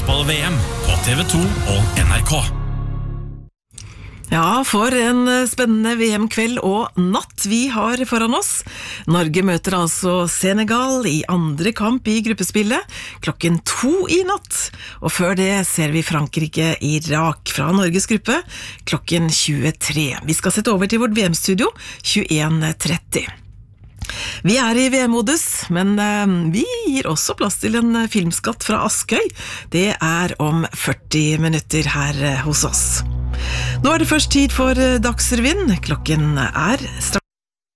fotball-VM på TV2 og NRK. Ja, for en spennende VM-kveld og natt vi har foran oss. Norge møter altså Senegal i andre kamp i gruppespillet, 2:00 i natt. Og før det ser vi Frankrike-Irak fra Norges gruppe, 23:00. Vi skal sette over til vårt VM-studio, 21:30. Vi er i VM-modus, men vi gir også plass til en filmskatt fra Askøy. Det er om 40 minutter her hos oss. Nå er det først tid for Dagsrevyen. Klokken er straks